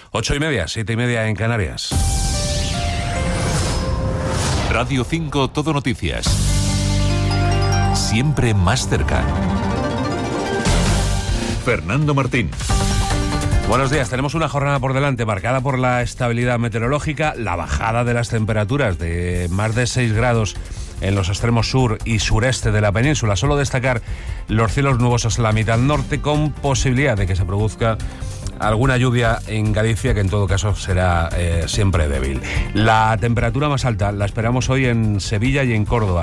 8:30, 7:30 en Canarias. Radio 5 Todo Noticias. Siempre más cerca. Fernando Martín. Buenos días. Tenemos una jornada por delante marcada por la estabilidad meteorológica, la bajada de las temperaturas de más de 6 grados en los extremos sur y sureste de la península. Solo destacar los cielos nubosos en la mitad norte, con posibilidad de que se produzca alguna lluvia en Galicia, que en todo caso será siempre débil. La temperatura más alta la esperamos hoy en Sevilla y en Córdoba,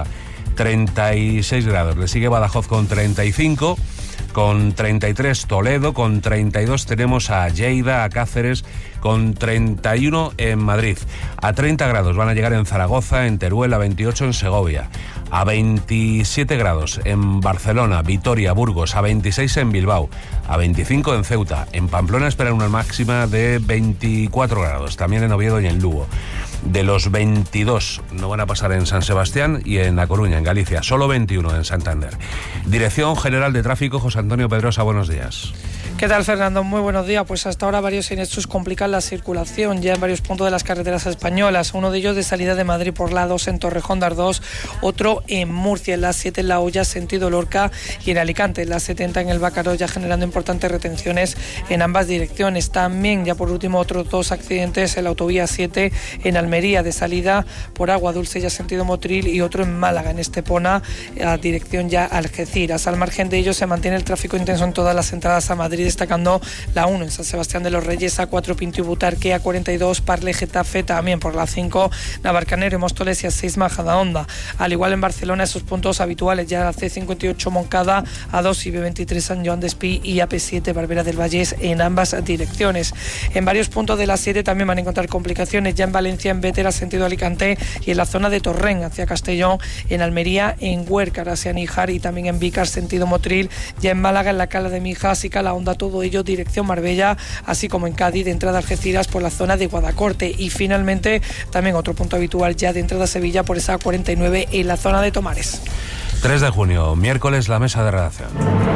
36 grados. Le sigue Badajoz con 35, con 33 Toledo, con 32 tenemos a Lleida, a Cáceres, con 31 en Madrid. A 30 grados van a llegar en Zaragoza, en Teruel, a 28 en Segovia, a 27 grados en Barcelona, Vitoria, Burgos, a 26 en Bilbao, a 25 en Ceuta. En Pamplona esperan una máxima de 24 grados, también en Oviedo y en Lugo. De los 22 no van a pasar en San Sebastián y en A Coruña, en Galicia, solo 21 en Santander. Dirección General de Tráfico, José Antonio Pedrosa, buenos días. ¿Qué tal, Fernando? Muy buenos días. Pues hasta ahora varios siniestros complican la circulación ya en varios puntos de las carreteras españolas. Uno de ellos de salida de Madrid por la 2 en Torrejón de Ardoz, otro en Murcia, en la 7 en La Hoya, sentido Lorca, y en Alicante, en la 70 en el Bacaro, ya generando importantes retenciones en ambas direcciones. También, ya por último, otros 2 accidentes en la autovía 7 en Almería, de salida por Agua Dulce, ya sentido Motril, y otro en Málaga, en Estepona, a dirección ya Algeciras. Al margen de ello, se mantiene el tráfico intenso en todas las entradas a Madrid, destacando la 1 en San Sebastián de los Reyes, A4 Pinto y Butarque, A42 Parle Getafe, también por la 5 Navarcanero y Móstoles, y A6 Majadahonda. Al igual en Barcelona, esos puntos habituales, ya C58 Moncada, A2 y B23 San Joan Despí y AP7 Barbera del Vallés en ambas direcciones. En varios puntos de la 7 también van a encontrar complicaciones, ya en Valencia, en Bétera, sentido Alicante, y en la zona de Torrent hacia Castellón, en Almería, en Huércar hacia Níjar, y también en Vícar, sentido Motril, ya en Málaga, en la Cala de Mijas y Calahonda, todo ello dirección Marbella, así como en Cádiz, de entrada a Algeciras por la zona de Guadacorte, y finalmente también otro punto habitual ya de entrada a Sevilla por esa 49 en la zona de Tomares. 3 de junio, miércoles, la mesa de redacción.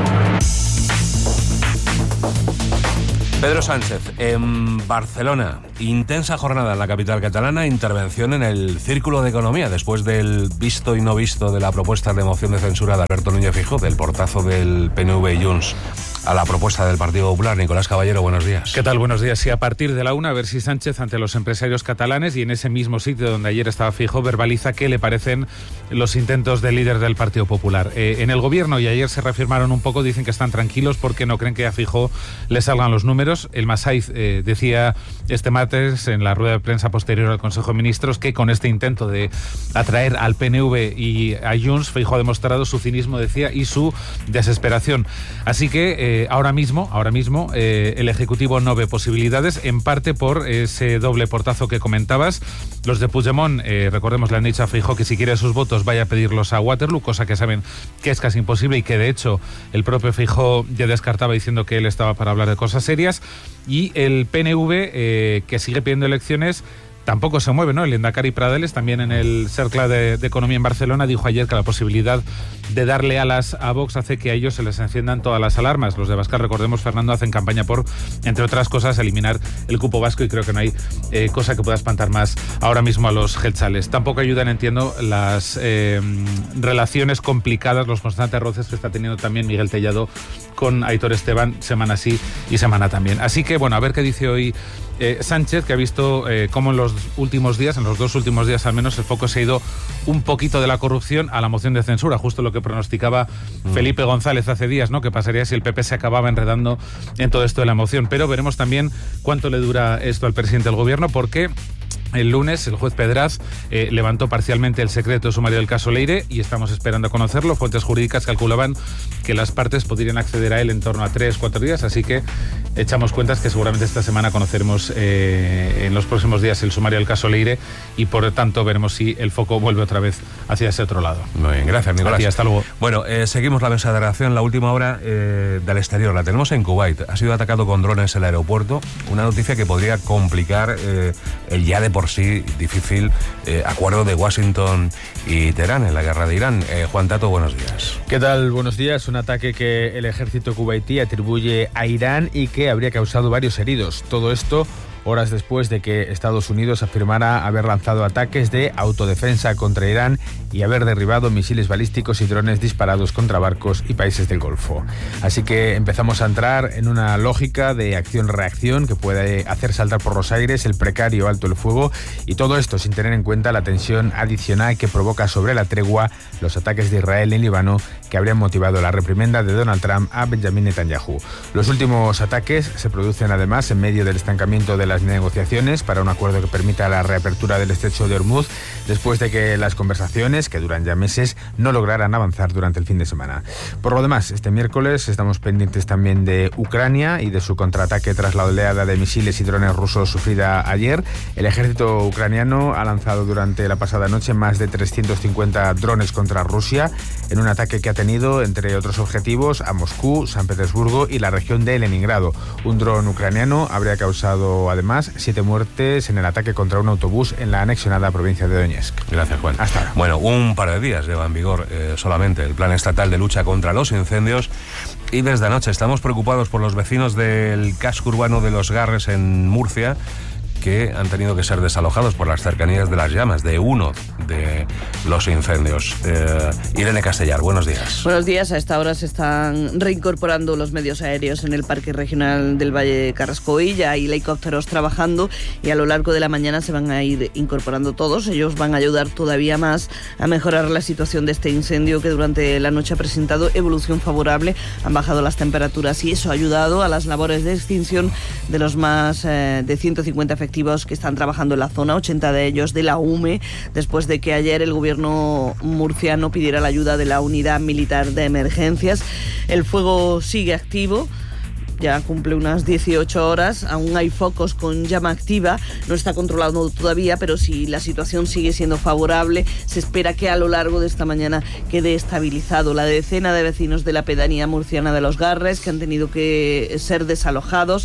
Pedro Sánchez, en Barcelona, intensa jornada en la capital catalana, intervención en el Círculo de Economía, después del visto y no visto de la propuesta de moción de censura de Alberto Núñez Feijóo, del portazo del PNV y Junts a la propuesta del Partido Popular. Nicolás Caballero, buenos días. ¿Qué tal? Buenos días. Sí, a partir de la 1, a ver si Sánchez, ante los empresarios catalanes y en ese mismo sitio donde ayer estaba Feijóo, verbaliza qué le parecen los intentos del líder del Partido Popular. En el gobierno, y ayer se reafirmaron un poco, dicen que están tranquilos porque no creen que a Feijóo le salgan los números. El Masaiz decía este martes en la rueda de prensa posterior al Consejo de Ministros que con este intento de atraer al PNV y a Junts, Feijóo ha demostrado su cinismo, decía, y su desesperación. Así que ahora mismo el Ejecutivo no ve posibilidades, en parte por ese doble portazo que comentabas. Los de Puigdemont, recordemos, le han dicho a Feijóo que si quiere sus votos vaya a pedirlos a Waterloo, cosa que saben que es casi imposible y que de hecho el propio Feijóo ya descartaba diciendo que él estaba para hablar de cosas serias. Y el PNV, que sigue pidiendo elecciones, tampoco se mueve, ¿no? El Lehendakari Pradeles, también en el Cercle de Economía en Barcelona, dijo ayer que la posibilidad de darle alas a Vox hace que a ellos se les enciendan todas las alarmas. Los de Abascal, recordemos, Fernando, hacen campaña por, entre otras cosas, eliminar el cupo vasco, y creo que no hay cosa que pueda espantar más ahora mismo a los jeltzales. Tampoco ayudan, entiendo, las relaciones complicadas, los constantes roces que está teniendo también Miguel Tellado con Aitor Esteban, semana sí y semana también. Así que, bueno, a ver qué dice hoy Sánchez, que ha visto cómo en los últimos días, en los 2 últimos días al menos, el foco se ha ido un poquito de la corrupción a la moción de censura, justo lo que pronosticaba Felipe González hace días, ¿no? Que pasaría si el PP se acababa enredando en todo esto de la moción. Pero veremos también cuánto le dura esto al presidente del gobierno, porque el lunes el juez Pedraz levantó parcialmente el secreto de sumario del caso Leire y estamos esperando a conocerlo. Fuentes jurídicas calculaban que las partes podrían acceder a él en torno a 3-4 días, así que echamos cuentas que seguramente esta semana conoceremos en los próximos días el sumario del caso Leire y por tanto veremos si el foco vuelve otra vez hacia ese otro lado. Muy bien, gracias, Nicolás. Gracias, hasta luego. Bueno, seguimos la mesa de redacción, la última hora del exterior. La tenemos en Kuwait. Ha sido atacado con drones el aeropuerto, una noticia que podría complicar el ya de por sí difícil acuerdo de Washington y Teherán en la guerra de Irán. Juan Tato, buenos días. ¿Qué tal? Buenos días. Un ataque que el ejército kuwaití atribuye a Irán y que habría causado varios heridos. Todo esto horas después de que Estados Unidos afirmara haber lanzado ataques de autodefensa contra Irán y haber derribado misiles balísticos y drones disparados contra barcos y países del Golfo. Así que empezamos a entrar en una lógica de acción-reacción que puede hacer saltar por los aires el precario alto el fuego, y todo esto sin tener en cuenta la tensión adicional que provoca sobre la tregua los ataques de Israel en Líbano, que habrían motivado la reprimenda de Donald Trump a Benjamin Netanyahu. Los últimos ataques se producen además en medio del estancamiento de las negociaciones para un acuerdo que permita la reapertura del estrecho de Hormuz, después de que las conversaciones, que duran ya meses, no lograran avanzar durante el fin de semana. Por lo demás, este miércoles estamos pendientes también de Ucrania y de su contraataque tras la oleada de misiles y drones rusos sufrida ayer. El ejército ucraniano ha lanzado durante la pasada noche más de 350 drones contra Rusia, en un ataque que ha tenido, entre otros objetivos, a Moscú, San Petersburgo y la región de Leningrado. Un dron ucraniano habría causado además 7 muertes en el ataque contra un autobús en la anexionada provincia de Donetsk. Gracias, Juan. Hasta ahora. Bueno, un par de días lleva en vigor solamente el Plan Estatal de Lucha contra los Incendios, y desde anoche estamos preocupados por los vecinos del casco urbano de Los Garres en Murcia, que han tenido que ser desalojados por las cercanías de las llamas de uno de los incendios. Irene Castellar, buenos días. Buenos días. A esta hora se están reincorporando los medios aéreos en el Parque Regional del Valle de Carrascoy. Ya hay helicópteros trabajando y a lo largo de la mañana se van a ir incorporando todos. Ellos van a ayudar todavía más a mejorar la situación de este incendio, que durante la noche ha presentado evolución favorable. Han bajado las temperaturas y eso ha ayudado a las labores de extinción de los más de 150 efectivos que están trabajando en la zona, 80 de ellos de la UME, después de que ayer el gobierno murciano pidiera la ayuda de la unidad militar de emergencias. El fuego sigue activo. Ya cumple unas 18 horas, aún hay focos con llama activa, no está controlado todavía, pero si la situación sigue siendo favorable, se espera que a lo largo de esta mañana quede estabilizado. La decena de vecinos de la pedanía murciana de Los Garres, que han tenido que ser desalojados,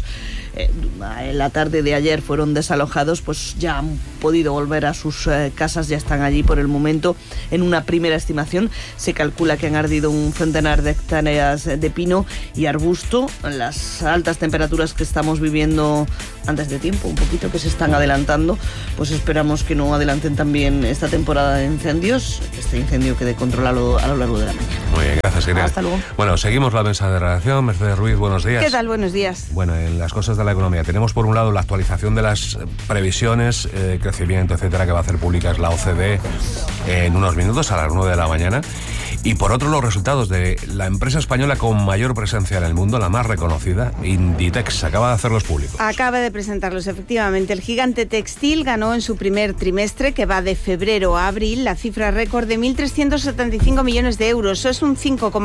en la tarde de ayer fueron desalojados, pues ya han podido volver a sus casas, ya están allí por el momento. En una primera estimación se calcula que han ardido un centenar de hectáreas de pino y arbusto. Las altas temperaturas que estamos viviendo antes de tiempo, un poquito que se están adelantando, pues esperamos que no adelanten también esta temporada de incendios, que este incendio quede controlado a lo largo de la mañana. Muy bien, gracias, Irene. Hasta luego. Bueno, seguimos la mesa de redacción. Mercedes Ruiz, buenos días. ¿Qué tal? Buenos días. Bueno, en las cosas de la economía tenemos por un lado la actualización de las previsiones, crecimiento, etcétera, que va a hacer públicas la OCDE en unos minutos, a las 9 de la mañana. Y por otro, los resultados de la empresa española con mayor presencia en el mundo, la más reconocida, Inditex, acaba de hacerlos públicos. Acaba de presentarlos, efectivamente. El gigante textil ganó en su primer trimestre, que va de febrero a abril, la cifra récord de 1.375 millones de euros. Eso es un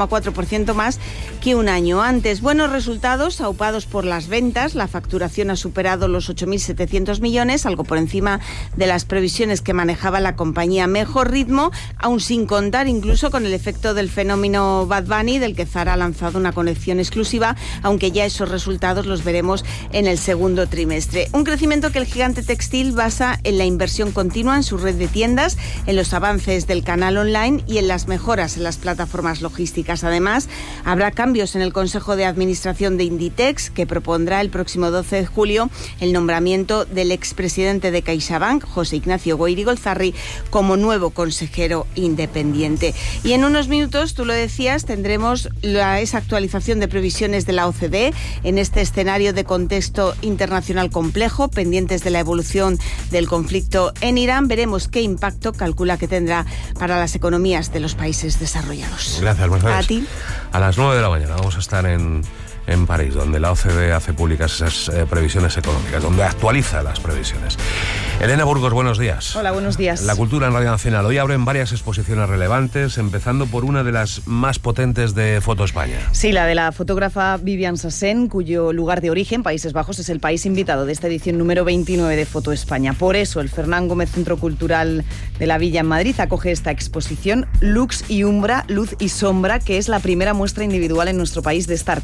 5,4% más que un año antes. Buenos resultados, aupados por las ventas. La facturación ha superado los 8.700 millones, algo por encima de las previsiones que manejaba la compañía. Mejor ritmo, aún sin contar incluso con el efecto del fenómeno Bad Bunny, del que Zara ha lanzado una colección exclusiva, aunque ya esos resultados los veremos en el segundo trimestre. Un crecimiento que el gigante textil basa en la inversión continua en su red de tiendas, en los avances del canal online y en las mejoras en las plataformas logísticas. Además, habrá cambios en el Consejo de Administración de Inditex, que propondrá el próximo 12 de julio el nombramiento del expresidente de CaixaBank, José Ignacio Goirigolzarri, como nuevo consejero independiente. Y en unos minutos, tú lo decías, tendremos esa actualización de previsiones de la OCDE en este escenario de contexto internacional complejo, pendientes de la evolución del conflicto en Irán. Veremos qué impacto calcula que tendrá para las economías de los países desarrollados. Gracias, Mercedes. A ti. A las 9 de la mañana vamos a estar en París, donde la OCDE hace públicas esas previsiones económicas, donde actualiza las previsiones. Elena Burgos, buenos días. Hola, buenos días. La cultura en Radio Nacional. Hoy abren varias exposiciones relevantes, empezando por una de las más potentes de Foto España. Sí, la de la fotógrafa Vivian Sassen, cuyo lugar de origen, Países Bajos, es el país invitado de esta edición número 29 de Foto España. Por eso, el Fernán Gómez Centro Cultural de la Villa en Madrid acoge esta exposición Lux y Umbra, Luz y Sombra, que es la primera muestra individual en nuestro país de esta artista.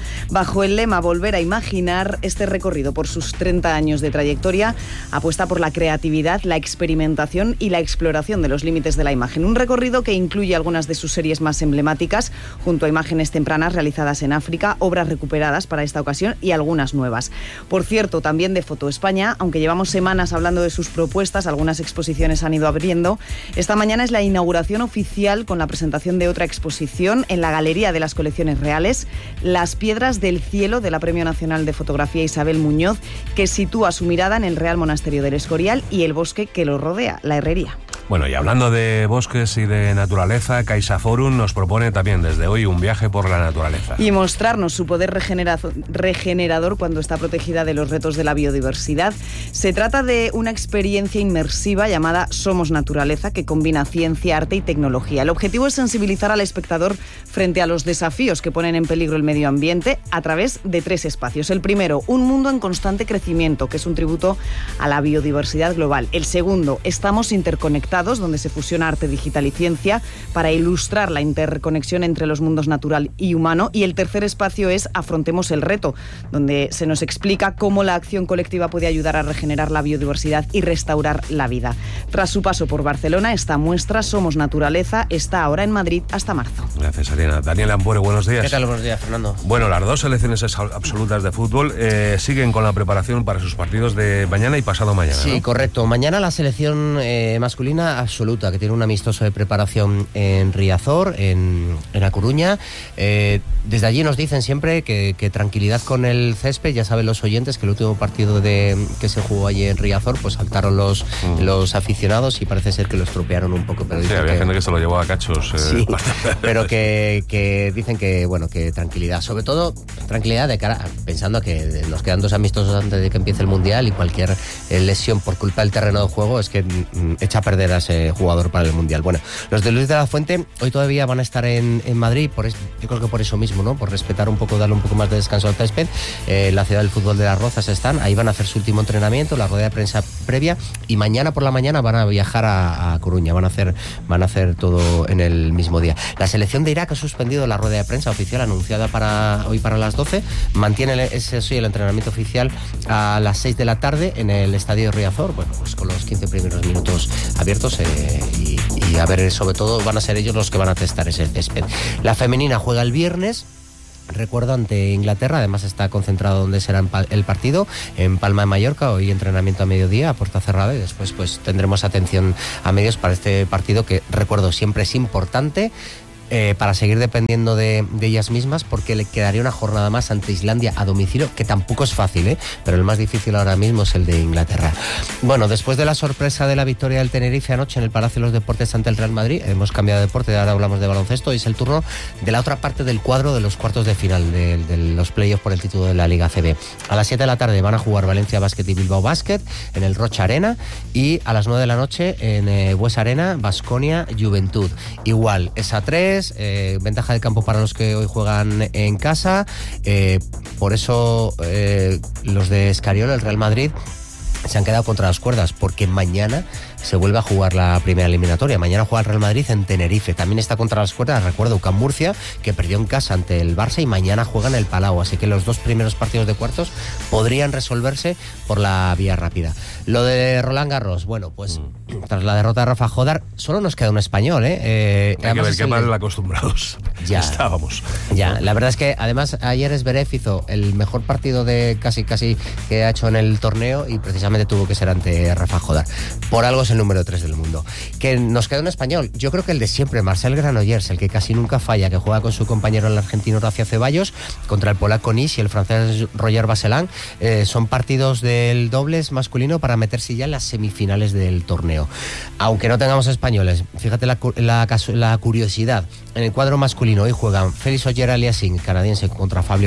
Bajo el lema Volver a imaginar, este recorrido por sus 30 años de trayectoria apuesta por la creatividad, la experimentación y la exploración de los límites de la imagen. Un recorrido que incluye algunas de sus series más emblemáticas, junto a imágenes tempranas realizadas en África, obras recuperadas para esta ocasión y algunas nuevas. Por cierto, también de Foto España, aunque llevamos semanas hablando de sus propuestas, algunas exposiciones han ido abriendo. Esta mañana es la inauguración oficial con la presentación de otra exposición en la Galería de las Colecciones Reales, Las Piedras del Cielo, de la Premio Nacional de Fotografía Isabel Muñoz, que sitúa su mirada en el Real Monasterio del Escorial y el bosque que lo rodea, la Herrería. Bueno, y hablando de bosques y de naturaleza, CaixaForum nos propone también desde hoy un viaje por la naturaleza. Y mostrarnos su poder regenerador cuando está protegida de los retos de la biodiversidad. Se trata de una experiencia inmersiva llamada Somos Naturaleza, que combina ciencia, arte y tecnología. El objetivo es sensibilizar al espectador frente a los desafíos que ponen en peligro el medio ambiente a través de 3 espacios. El primero, un mundo en constante crecimiento, que es un tributo a la biodiversidad global. El segundo, Estamos interconectados, donde se fusiona arte, digital y ciencia para ilustrar la interconexión entre los mundos natural y humano. Y el tercer espacio es Afrontemos el reto, donde se nos explica cómo la acción colectiva puede ayudar a regenerar la biodiversidad y restaurar la vida. Tras su paso por Barcelona, esta muestra Somos Naturaleza está ahora en Madrid hasta marzo. Gracias, Ariana. Daniel Ampuero, buenos días. ¿Qué tal? Buenos días, Fernando. Bueno, las 2 selecciones absolutas de fútbol siguen con la preparación para sus partidos de mañana y pasado mañana, Sí, ¿no? correcto. Mañana la selección masculina absoluta, que tiene un amistoso de preparación en Riazor, en A Coruña. Desde allí nos dicen siempre que tranquilidad con el césped. Ya saben los oyentes que el último partido que se jugó allí en Riazor, pues saltaron los aficionados y parece ser que lo estropearon un poco. Pero sí, había gente que se lo llevó a cachos. Sí, pero que dicen que, bueno, que tranquilidad. Sobre todo, tranquilidad de cara, pensando que nos quedan 2 amistosos antes de que empiece el Mundial y cualquier lesión por culpa del terreno de juego es que echa a perder a ese jugador para el Mundial. Bueno, los de Luis de la Fuente hoy todavía van a estar en Madrid, yo creo que por eso mismo, ¿no? Por respetar un poco, darle un poco más de descanso al césped. La ciudad del fútbol de Las Rozas están, ahí van a hacer su último entrenamiento, la rueda de prensa previa, y mañana por la mañana van a viajar a Coruña, van a hacer todo en el mismo día. La selección de Irak ha suspendido la rueda de prensa oficial anunciada hoy para las 12, mantiene el entrenamiento oficial a las 6 de la tarde en el estadio Riazor, bueno, pues con los 15 primeros minutos abiertos y a ver, sobre todo van a ser ellos los que van a testar ese césped. La femenina juega el viernes, recuerdo, ante Inglaterra. Además está concentrado donde será el partido, en Palma de Mallorca. Hoy entrenamiento a mediodía, a puerta cerrada, y después pues tendremos atención a medios para este partido que, recuerdo, siempre es importante para seguir dependiendo de ellas mismas, porque le quedaría una jornada más ante Islandia a domicilio, que tampoco es fácil, pero el más difícil ahora mismo es el de Inglaterra. Bueno, después de la sorpresa de la victoria del Tenerife anoche en el Palacio de los Deportes ante el Real Madrid, hemos cambiado de deporte, ahora hablamos de baloncesto, y es el turno de la otra parte del cuadro de los cuartos de final de los playoffs por el título de la Liga ACB. A las 7 de la tarde van a jugar Valencia Basket y Bilbao Basket en el Rocha Arena, y a las 9 de la noche en Bues Arena, Baskonia Juventud. Igual, es a 3, ventaja de campo para los que hoy juegan en casa, por eso los de Escariolo, el Real Madrid, se han quedado contra las cuerdas, porque mañana se vuelve a jugar la primera eliminatoria. Mañana juega el Real Madrid en Tenerife. También está contra las cuerdas, recuerdo, UCAM Murcia, que perdió en casa ante el Barça, y mañana juega en el Palau. Así que los 2 primeros partidos de cuartos podrían resolverse por la vía rápida. Lo de Roland Garros, bueno, pues tras la derrota de Rafa Jodar, solo nos queda un español, Hay que ver qué mal acostumbrados ya estábamos. Ya, la verdad es que además ayer Zverev hizo el mejor partido de casi que ha hecho en el torneo, y precisamente tuvo que ser ante Rafa Jodar. Por algo es el número 3 del mundo. Que nos queda un español, yo creo que el de siempre, Marcel Granollers, el que casi nunca falla, que juega con su compañero el argentino Horacio Ceballos contra el polaco Nis y el francés Roger Vasselin. Son partidos del dobles masculino para meterse ya en las semifinales del torneo. Aunque no tengamos españoles, fíjate la curiosidad. En el cuadro masculino hoy juegan Félix Auger-Aliassime, canadiense, contra Flavio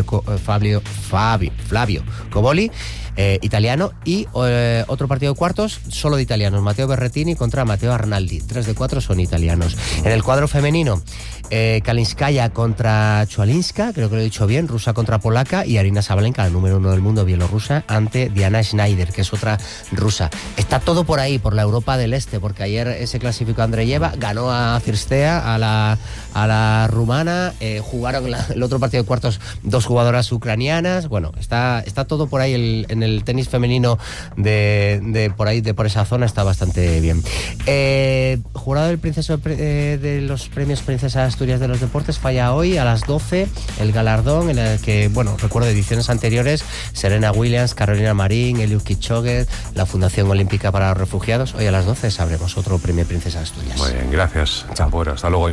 Cobolli, italiano, y otro partido de cuartos solo de italianos, Matteo Berrettini contra Matteo Arnaldi. 3 de 4 son italianos. En el cuadro femenino, Kalinskaya contra Chualinska, creo que lo he dicho bien, rusa contra polaca, y Arina Sabalenka, la número 1 del mundo, bielorrusa, ante Diana Schneider, que es otra rusa. Está todo por ahí, por la Europa del Este, porque ayer se clasificó Andreyeva, ganó a Cirstea, a la rumana, jugaron el otro partido de cuartos 2 jugadoras ucranianas. Bueno, está todo por ahí, en el tenis femenino de por esa zona está bastante bien. Jurado del Princeso de los premios Princesa de Asturias de los Deportes falla hoy a las 12 el galardón en el que, bueno, recuerdo ediciones anteriores, Serena Williams, Carolina Marín, Eliud Kipchoge, la Fundación Olímpica para los Refugiados. Hoy a las 12 sabremos otro premio Princesa de Asturias. Muy bien, gracias, Chapuero. Hasta luego.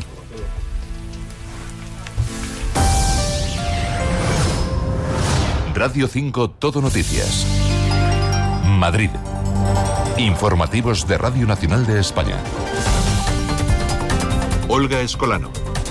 Radio 5 Todo Noticias. Madrid. Informativos de Radio Nacional de España. Olga Escolano.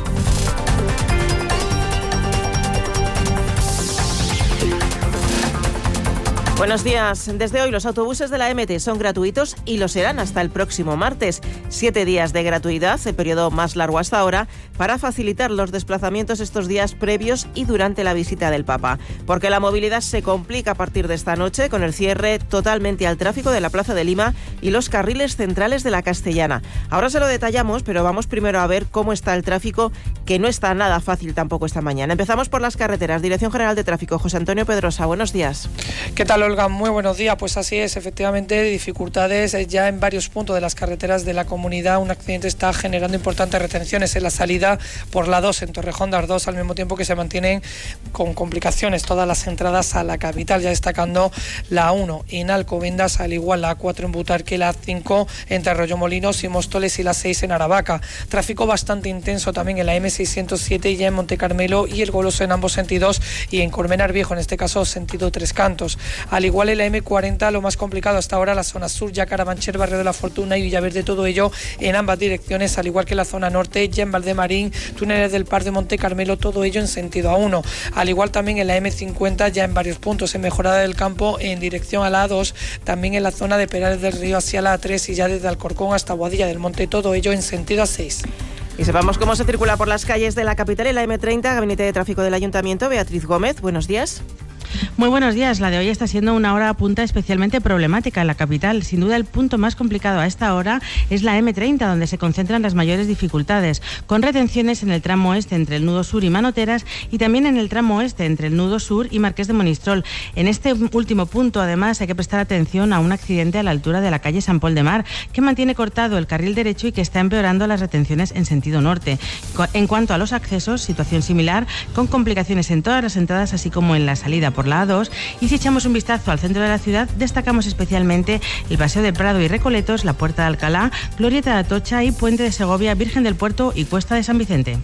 Buenos días. Desde hoy los autobuses de la MT son gratuitos y lo serán hasta el próximo martes. 7 días de gratuidad, el periodo más largo hasta ahora, para facilitar los desplazamientos estos días previos y durante la visita del Papa. Porque la movilidad se complica a partir de esta noche con el cierre totalmente al tráfico de la Plaza de Lima y los carriles centrales de la Castellana. Ahora se lo detallamos, pero vamos primero a ver cómo está el tráfico, que no está nada fácil tampoco esta mañana. Empezamos por las carreteras. Dirección General de Tráfico, José Antonio Pedrosa. Buenos días. ¿Qué tal, Olga? Muy buenos días. Pues así es, efectivamente, dificultades ya en varios puntos de las carreteras de la comunidad. Un accidente está generando importantes retenciones en la salida por la 2 en Torrejón de Ardoz, al mismo tiempo que se mantienen con complicaciones todas las entradas a la capital, ya destacando la 1 en Alcobendas, al igual la 4 en Butarque, la 5 entre Arroyomolinos y Móstoles y la 6 en Aravaca. Tráfico bastante intenso también en la M607 ya en Montecarmelo y el Goloso en ambos sentidos, y en Colmenar Viejo, en este caso sentido Tres Cantos. Al igual en la M40, lo más complicado hasta ahora, la zona sur, ya Carabanchel, Barrio de la Fortuna y Villaverde, todo ello en ambas direcciones, al igual que la zona norte, ya en Valdemarín, túneles del Par de Monte Carmelo, todo ello en sentido A1. Al igual también en la M50, ya en varios puntos, en Mejorada del Campo, en dirección a la A2, también en la zona de Perales del Río hacia la A3 y ya desde Alcorcón hasta Boadilla del Monte, todo ello en sentido A6. Y sepamos cómo se circula por las calles de la capital en la M30, Gabinete de Tráfico del Ayuntamiento, Beatriz Gómez. Buenos días. Muy buenos días. La de hoy está siendo una hora punta especialmente problemática en la capital. Sin duda el punto más complicado a esta hora es la M30, donde se concentran las mayores dificultades, con retenciones en el tramo este entre el nudo sur y Manoteras y también en el tramo oeste entre el nudo sur y Marqués de Monistrol. En este último punto, además, hay que prestar atención a un accidente a la altura de la calle San Pol de Mar, que mantiene cortado el carril derecho y que está empeorando las retenciones en sentido norte. En cuanto a los accesos, situación similar, con complicaciones en todas las entradas, así como en la salida por la A2, y si echamos un vistazo al centro de la ciudad, destacamos especialmente el Paseo de Prado y Recoletos, la Puerta de Alcalá, Glorieta de Atocha y Puente de Segovia, Virgen del Puerto y Cuesta de San Vicente.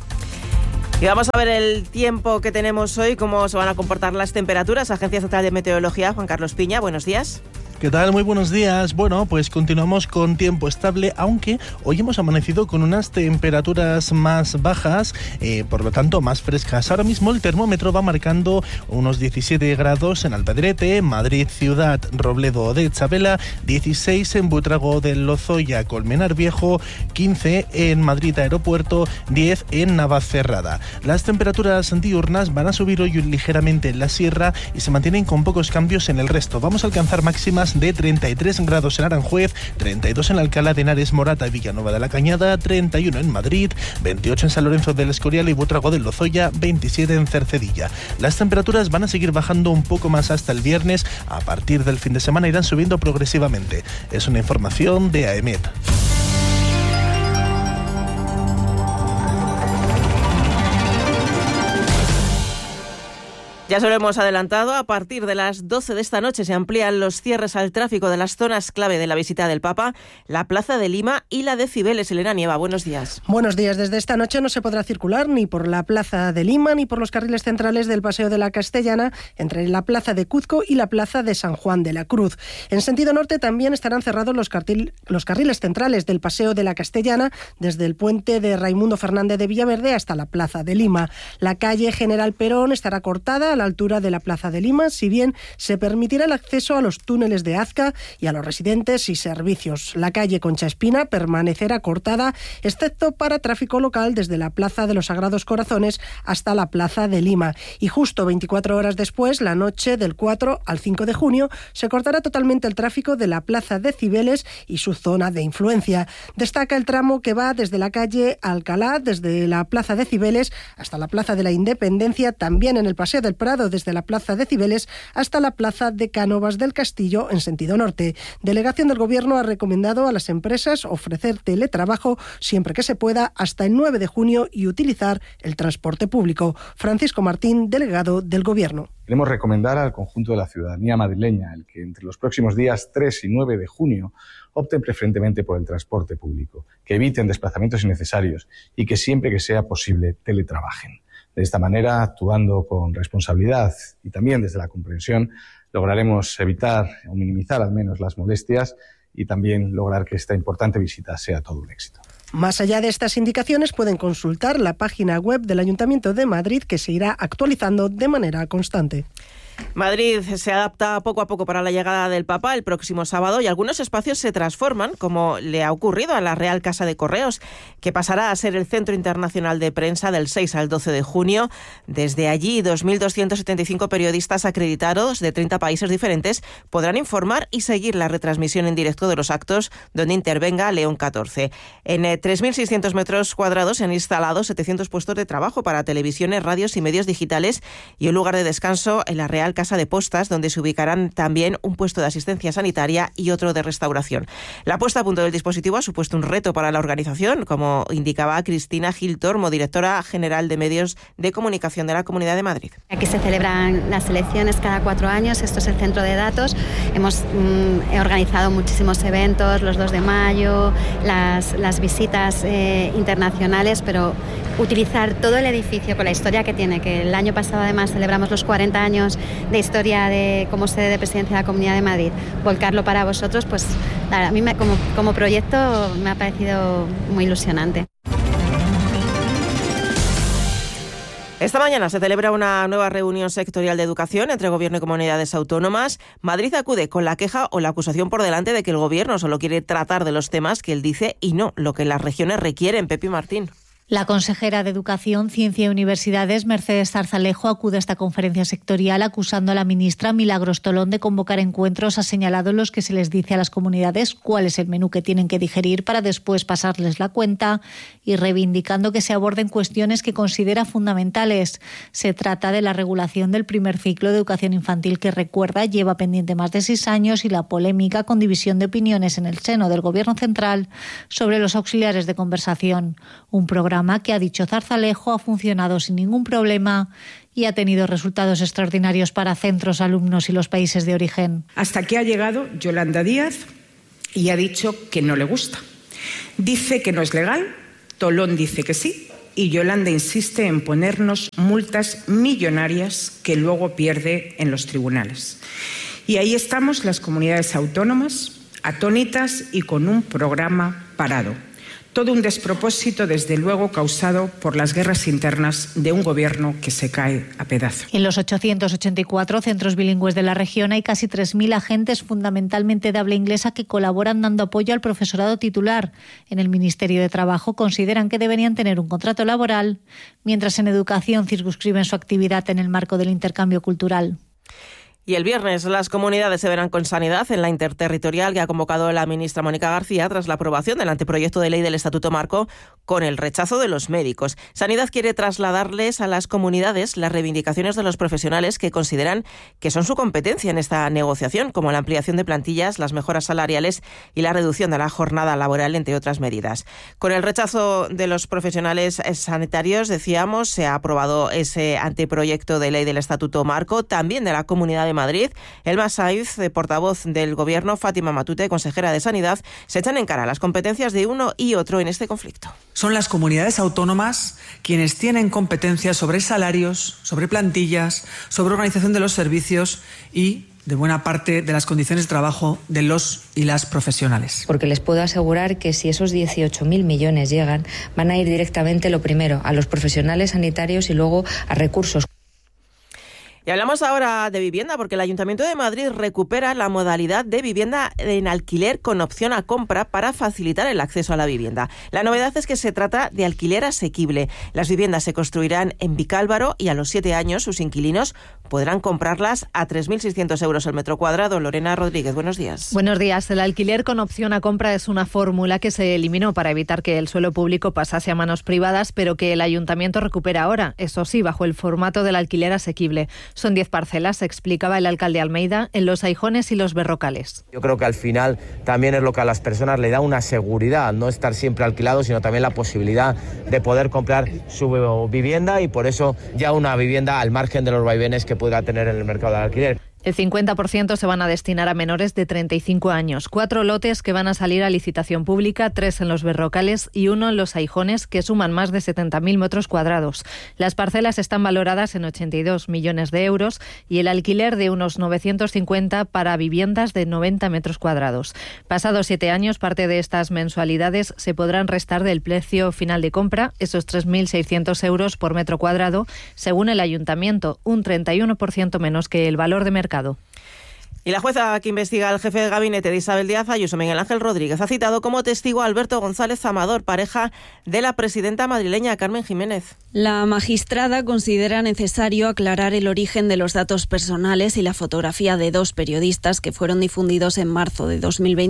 Y vamos a ver el tiempo que tenemos hoy, cómo se van a comportar las temperaturas. Agencia Estatal de Meteorología, Juan Carlos Piña, buenos días. ¿Qué tal? Muy buenos días. Bueno, pues continuamos con tiempo estable, aunque hoy hemos amanecido con unas temperaturas más bajas, por lo tanto más frescas. Ahora mismo el termómetro va marcando unos 17 grados en Alpedrete, Madrid Ciudad, Robledo de Chabela, 16 en Butrago del Lozoya, Colmenar Viejo, 15 en Madrid Aeropuerto, 10 en Navacerrada. Las temperaturas diurnas van a subir hoy ligeramente en la sierra y se mantienen con pocos cambios en el resto. Vamos a alcanzar máximas de 33 grados en Aranjuez, 32 en Alcalá de Henares, Morata y Villanueva de la Cañada, 31 en Madrid, 28 en San Lorenzo del Escorial y Butrago del Lozoya, 27 en Cercedilla. Las temperaturas van a seguir bajando un poco más hasta el viernes. A partir del fin de semana irán subiendo progresivamente. Es una información de AEMET. Ya se lo hemos adelantado, a partir de las 12 de esta noche se amplían los cierres al tráfico de las zonas clave de la visita del Papa, la Plaza de Lima y la de Cibeles. Elena Nieva, buenos días. Buenos días. Desde esta noche no se podrá circular ni por la Plaza de Lima ni por los carriles centrales del Paseo de la Castellana, entre la Plaza de Cuzco y la Plaza de San Juan de la Cruz. En sentido norte también estarán cerrados los carriles centrales del Paseo de la Castellana, desde el puente de Raimundo Fernández de Villaverde hasta la Plaza de Lima. La calle General Perón estará cortada la altura de la Plaza de Lima, si bien se permitirá el acceso a los túneles de Azca y a los residentes y servicios. La calle Concha Espina permanecerá cortada, excepto para tráfico local desde la Plaza de los Sagrados Corazones hasta la Plaza de Lima. Y justo 24 horas después, la noche del 4 al 5 de junio, se cortará totalmente el tráfico de la Plaza de Cibeles y su zona de influencia. Destaca el tramo que va desde la calle Alcalá, desde la Plaza de Cibeles hasta la Plaza de la Independencia, también en el Paseo del Prado desde la Plaza de Cibeles hasta la Plaza de Cánovas del Castillo en sentido norte. Delegación del Gobierno ha recomendado a las empresas ofrecer teletrabajo siempre que se pueda hasta el 9 de junio y utilizar el transporte público. Francisco Martín, delegado del Gobierno. Queremos recomendar al conjunto de la ciudadanía madrileña el que entre los próximos días 3 y 9 de junio opten preferentemente por el transporte público, que eviten desplazamientos innecesarios y que siempre que sea posible teletrabajen. De esta manera, actuando con responsabilidad y también desde la comprensión, lograremos evitar o minimizar al menos las molestias y también lograr que esta importante visita sea todo un éxito. Más allá de estas indicaciones, pueden consultar la página web del Ayuntamiento de Madrid, que se irá actualizando de manera constante. Madrid se adapta poco a poco para la llegada del Papa el próximo sábado y algunos espacios se transforman, como le ha ocurrido a la Real Casa de Correos, que pasará a ser el Centro Internacional de Prensa del 6 al 12 de junio. Desde allí, 2.275 periodistas acreditados de 30 países diferentes podrán informar y seguir la retransmisión en directo de los actos donde intervenga León XIV. En 3.600 metros cuadrados se han instalado 700 puestos de trabajo para televisiones, radios y medios digitales y un lugar de descanso en la Real Casa de Postas, donde se ubicarán también un puesto de asistencia sanitaria y otro de restauración. La puesta a punto del dispositivo ha supuesto un reto para la organización, como indicaba Cristina Gil Tormo, directora general de Medios de Comunicación de la Comunidad de Madrid. Aquí se celebran las elecciones cada 4 años, esto es el centro de datos. Hemos organizado muchísimos eventos, los 2 de mayo, las visitas internacionales, pero utilizar todo el edificio con la historia que tiene, que el año pasado además celebramos los 40 años de historia de como sede de presidencia de la Comunidad de Madrid, volcarlo para vosotros, pues a mí como proyecto me ha parecido muy ilusionante. Esta mañana se celebra una nueva reunión sectorial de educación entre Gobierno y comunidades autónomas. Madrid acude con la queja o la acusación por delante de que el Gobierno solo quiere tratar de los temas que él dice y no lo que las regiones requieren. Pepi Martín. La consejera de Educación, Ciencia y Universidades, Mercedes Zarzalejo, acude a esta conferencia sectorial acusando a la ministra Milagros Tolón de convocar encuentros a señalado en los que se les dice a las comunidades cuál es el menú que tienen que digerir para después pasarles la cuenta y reivindicando que se aborden cuestiones que considera fundamentales. Se trata de la regulación del primer ciclo de educación infantil que, recuerda, lleva pendiente más de 6 años y la polémica con división de opiniones en el seno del Gobierno central sobre los auxiliares de conversación. Un programa que, ha dicho Zarzalejo, ha funcionado sin ningún problema y ha tenido resultados extraordinarios para centros, alumnos y los países de origen. Hasta aquí ha llegado Yolanda Díaz y ha dicho que no le gusta. Dice que no es legal, Tolón dice que sí y Yolanda insiste en ponernos multas millonarias que luego pierde en los tribunales. Y ahí estamos las comunidades autónomas, atónitas y con un programa parado. Todo un despropósito, desde luego, causado por las guerras internas de un gobierno que se cae a pedazos. En los 884 centros bilingües de la región hay casi 3.000 agentes, fundamentalmente de habla inglesa, que colaboran dando apoyo al profesorado titular. En el Ministerio de Trabajo consideran que deberían tener un contrato laboral, mientras en Educación circunscriben su actividad en el marco del intercambio cultural. Y el viernes las comunidades se verán con Sanidad en la interterritorial que ha convocado la ministra Mónica García tras la aprobación del anteproyecto de ley del Estatuto Marco con el rechazo de los médicos. Sanidad quiere trasladarles a las comunidades las reivindicaciones de los profesionales que consideran que son su competencia en esta negociación, como la ampliación de plantillas, las mejoras salariales y la reducción de la jornada laboral, entre otras medidas. Con el rechazo de los profesionales sanitarios, decíamos, se ha aprobado ese anteproyecto de ley del Estatuto Marco, también de la Comunidad de Madrid. Elma Saiz, portavoz del Gobierno, Fátima Matute, consejera de Sanidad, se echan en cara las competencias de uno y otro en este conflicto. Son las comunidades autónomas quienes tienen competencias sobre salarios, sobre plantillas, sobre organización de los servicios y de buena parte de las condiciones de trabajo de los y las profesionales. Porque les puedo asegurar que si esos 18.000 millones llegan, van a ir directamente, lo primero, a los profesionales sanitarios y luego a recursos. Y hablamos ahora de vivienda, porque el Ayuntamiento de Madrid recupera la modalidad de vivienda en alquiler con opción a compra para facilitar el acceso a la vivienda. La novedad es que se trata de alquiler asequible. Las viviendas se construirán en Vicálvaro y a los 7 años sus inquilinos podrán comprarlas a 3.600 euros el metro cuadrado. Lorena Rodríguez, buenos días. Buenos días. El alquiler con opción a compra es una fórmula que se eliminó para evitar que el suelo público pasase a manos privadas, pero que el Ayuntamiento recupera ahora, eso sí, bajo el formato del alquiler asequible. Son 10 parcelas, explicaba el alcalde Almeida, en Los Aijones y Los Berrocales. Yo creo que al final también es lo que a las personas le da una seguridad, no estar siempre alquilado, sino también la posibilidad de poder comprar su vivienda y por eso ya una vivienda al margen de los vaivenes que pueda tener en el mercado del alquiler. El 50% se van a destinar a menores de 35 años. 4 lotes que van a salir a licitación pública, 3 en Los Berrocales y 1 en Los Aijones, que suman más de 70.000 metros cuadrados. Las parcelas están valoradas en 82 millones de euros y el alquiler de unos 950 para viviendas de 90 metros cuadrados. Pasados 7 años, parte de estas mensualidades se podrán restar del precio final de compra, esos 3.600 euros por metro cuadrado, según el Ayuntamiento, un 31% menos que el valor de mercado. Y la jueza que investiga al jefe de gabinete de Isabel Díaz Ayuso, Miguel Ángel Rodríguez, ha citado como testigo a Alberto González Amador, pareja de la presidenta madrileña Carmen Jiménez. La magistrada considera necesario aclarar el origen de los datos personales y la fotografía de 2 periodistas que fueron difundidos en marzo de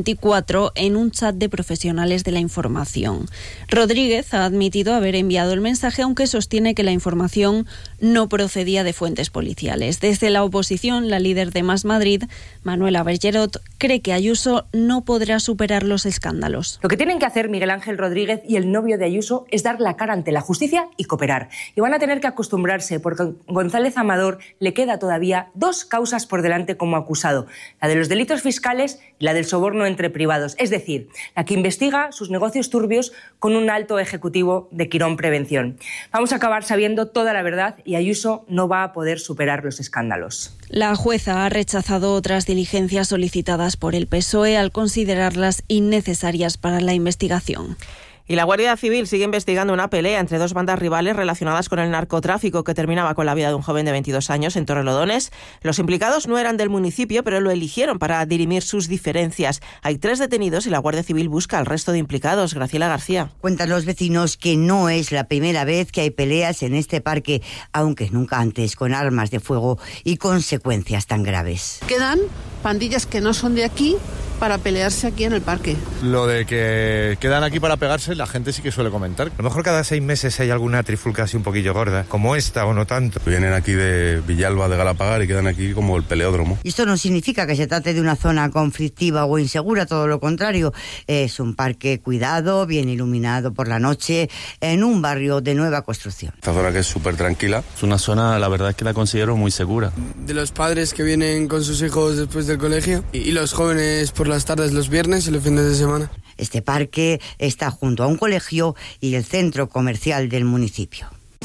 2024 en un chat de profesionales de la información. Rodríguez ha admitido haber enviado el mensaje, aunque sostiene que la información no procedía de fuentes policiales. Desde la oposición, la líder de Más Madrid, Manuela Bergerot, cree que Ayuso no podrá superar los escándalos. Lo que tienen que hacer Miguel Ángel Rodríguez y el novio de Ayuso es dar la cara ante la justicia y cooperar. Y van a tener que acostumbrarse, porque a González Amador le queda todavía 2 causas por delante como acusado: la de los delitos fiscales y la del soborno entre privados, es decir, la que investiga sus negocios turbios con un alto ejecutivo de Quirón Prevención. Vamos a acabar sabiendo toda la verdad y Ayuso no va a poder superar los escándalos. La jueza ha rechazado otras diligencias solicitadas por el PSOE al considerarlas innecesarias para la investigación. Y la Guardia Civil sigue investigando una pelea entre 2 bandas rivales relacionadas con el narcotráfico que terminaba con la vida de un joven de 22 años en Torrelodones. Los implicados no eran del municipio, pero lo eligieron para dirimir sus diferencias. Hay 3 detenidos y la Guardia Civil busca al resto de implicados. Graciela García. Cuentan los vecinos que no es la primera vez que hay peleas en este parque, aunque nunca antes con armas de fuego y consecuencias tan graves. Quedan pandillas que no son de aquí para pelearse aquí en el parque. Lo de que quedan aquí para pegarse, la gente sí que suele comentar. A lo mejor cada 6 meses hay alguna trifulca así un poquillo gorda, como esta o no tanto. Vienen aquí de Villalba, de Galapagar, y quedan aquí como el peleódromo. Y esto no significa que se trate de una zona conflictiva o insegura, todo lo contrario. Es un parque cuidado, bien iluminado por la noche, en un barrio de nueva construcción. Esta zona que es súper tranquila. Es una zona, la verdad es que la considero muy segura. De los padres que vienen con sus hijos después del colegio y los jóvenes por las tardes, los viernes y los fines de semana. Este parque está junto a un colegio y el centro comercial del municipio.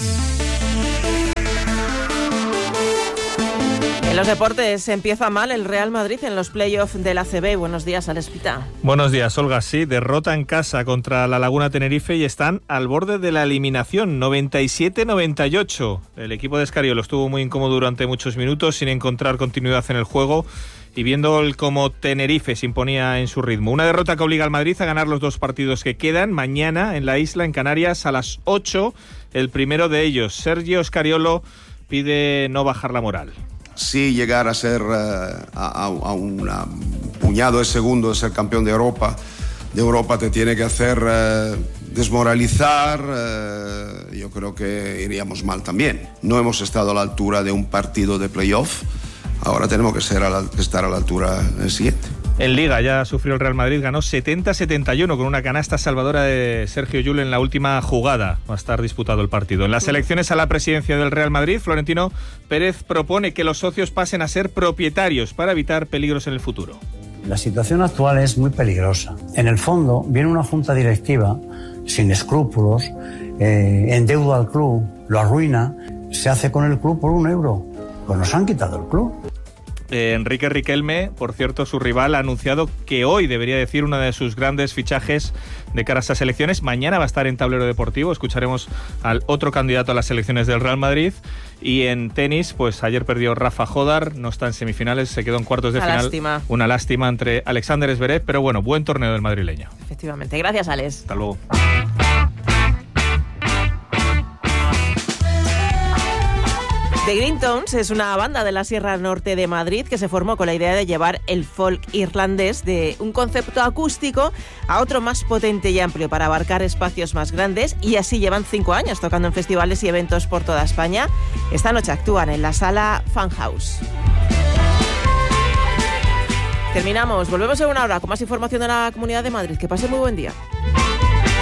En los deportes empieza mal el Real Madrid en los playoffs del ACB. Buenos días, Alespita. Buenos días, Olga. Sí, derrota en casa contra la Laguna Tenerife y están al borde de la eliminación, 97-98. El equipo de Escariolo estuvo muy incómodo durante muchos minutos sin encontrar continuidad en el juego y viendo cómo Tenerife se imponía en su ritmo. Una derrota que obliga al Madrid a ganar los 2 partidos que quedan mañana en la isla, en Canarias, a las 8. El primero de ellos, Sergio Escariolo, pide no bajar la moral. Sí, llegar a ser a un puñado de segundos, ser campeón de Europa te tiene que hacer desmoralizar. Yo creo que iríamos mal también. No hemos estado a la altura de un partido de playoff. Ahora tenemos que estar a la altura del siguiente. En Liga ya sufrió el Real Madrid, ganó 70-71 con una canasta salvadora de Sergio Llull en la última jugada. Va a estar disputado el partido. En las elecciones a la presidencia del Real Madrid, Florentino Pérez propone que los socios pasen a ser propietarios para evitar peligros en el futuro. La situación actual es muy peligrosa. En el fondo, viene una junta directiva sin escrúpulos, endeuda al club, lo arruina, se hace con el club por €1. Pues nos han quitado el club. Enrique Riquelme, por cierto, su rival, ha anunciado que hoy debería decir uno de sus grandes fichajes de cara a estas elecciones. Mañana va a estar en Tablero Deportivo. Escucharemos al otro candidato a las elecciones del Real Madrid. Y en tenis, pues ayer perdió Rafa Jodar, no está en semifinales, se quedó en cuartos de final. Lástima. Una lástima entre Alexander Zverev, pero bueno, buen torneo del madrileño. Efectivamente. Gracias, Alex. Hasta luego. The Green Tones es una banda de la Sierra Norte de Madrid que se formó con la idea de llevar el folk irlandés de un concepto acústico a otro más potente y amplio para abarcar espacios más grandes, y así llevan 5 años tocando en festivales y eventos por toda España. Esta noche actúan en la sala Funhouse. Terminamos, volvemos en una hora con más información de la Comunidad de Madrid. Que pase muy buen día.